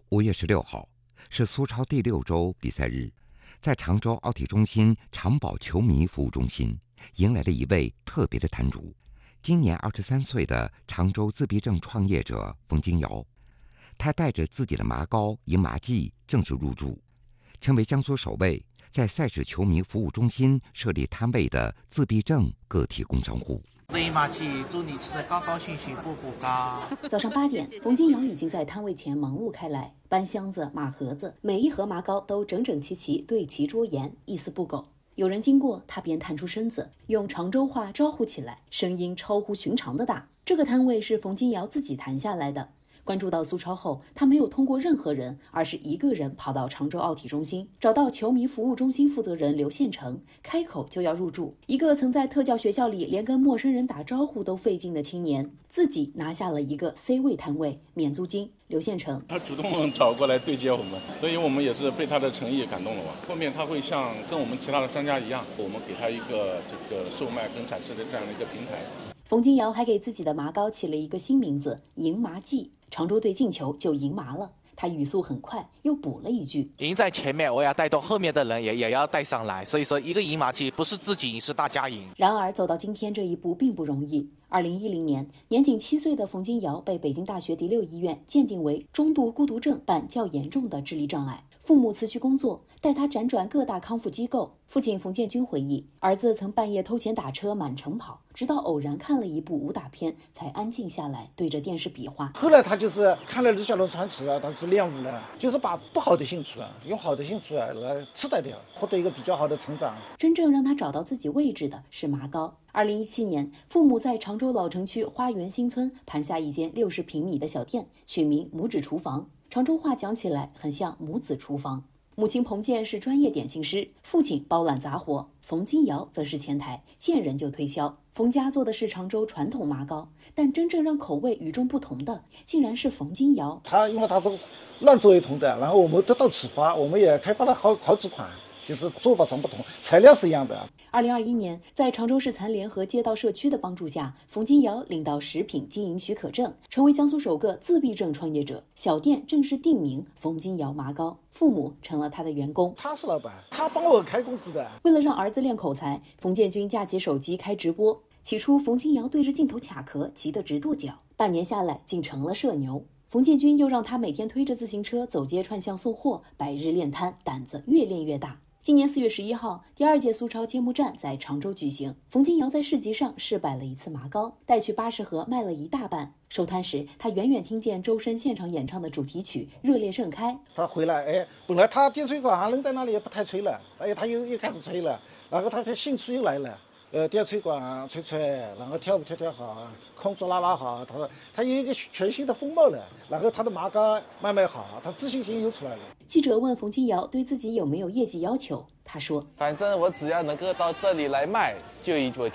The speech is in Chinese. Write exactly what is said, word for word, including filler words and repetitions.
五月十六号是苏超第六周比赛日，在常州奥体中心长保球迷服务中心，迎来了一位特别的摊主，今年二十三岁的常州自闭症创业者冯金瑶。他带着自己的麻膏、银麻剂正式入驻，成为江苏首位在赛事球迷服务中心设立摊位的自闭症个体工商户。 银麻剂，祝你吃得高高兴兴，步步高。 早上八点，冯金瑶已经在摊位前忙碌开来，搬箱子、码盒子，每一盒麻膏都整整齐齐对齐桌沿，一丝不苟。有人经过，他便探出身子，用常州话招呼起来，声音超乎寻常的大。这个摊位是冯金瑶自己谈下来的。关注到苏超后，他没有通过任何人，而是一个人跑到常州奥体中心，找到球迷服务中心负责人刘宪成，开口就要入驻。一个曾在特教学校里连跟陌生人打招呼都费劲的青年，自己拿下了一个 C 位摊位，免租金。刘宪成， 他主动找过来对接我们，所以我们也是被他的诚意感动了吧。后面他会像跟我们其他的商家一样，我们给他一个这个售卖跟展示的这样的一个平台。 冯金瑶还给自己的麻膏起了一个新名字“银麻剂”。常州队进球就赢麻了，他语速很快，又补了一句：“ 赢在前面，我要带动后面的人也也要带上来。所以说，一个银麻剂不是自己赢，是大家赢。” 然而走到今天这一步并不容易。二零一零年，年仅七岁的冯金瑶被北京大学第六医院鉴定为中度孤独症伴较严重的智力障碍。父母辞去工作，带他辗转各大康复机构。父亲冯建军回忆，儿子曾半夜偷钱打车满城跑，直到偶然看了一部武打片，才安静下来，对着电视比划。 后来他就是看了李小龙传奇啊，他是练武了，就是把不好的兴趣啊，用好的兴趣啊来替代掉，获得一个比较好的成长。 真正让他找到自己位置的是麻膏。二零一七年，父母在常州老城区花园新村盘下一间六十平米的小店，取名拇指厨房。常州话讲起来很像母子厨房。母亲彭健是专业点心师，父亲包揽杂活，冯金瑶则是前台，见人就推销。冯家做的是常州传统麻膏，但真正让口味与众不同的，竟然是冯金瑶。 他因为他都乱作一通的，然后我们得到启发，我们也开发了好好几款，就是做法上不同，材料是一样的。 二零二一年，在常州市残联和街道社区的帮助下，冯金瑶领到食品经营许可证，成为江苏首个自闭症创业者。小店正式定名冯金瑶麻膏，父母成了他的员工。 他是老板，他帮我开公司的。 为了让儿子练口才，冯建军架起手机开直播。起初，冯金瑶对着镜头卡壳，急得直跺脚。半年下来，竟成了社牛。冯建军又让他每天推着自行车走街串巷送货，百日练摊，胆子越练越大。今年四月十一号，第二届苏超揭幕战在常州举行。冯金瑶在市集上试摆了一次麻膏，带去八十盒，卖了一大半。收摊时，他远远听见周深现场演唱的主题曲，热烈盛开。 他回来，哎，本来他电吹管扔在那里也不太吹了，哎，他又又开始吹了，然后他的兴趣又来了。呃，电吹管吹吹，然后跳舞跳跳好，空竹拉拉好，他说他有一个全新的风貌了。然后他的麻膏卖卖好，他自信心又出来了。 记者问冯金瑶对自己有没有业绩要求，他说：“ 反正我只要能够到这里来卖，就已就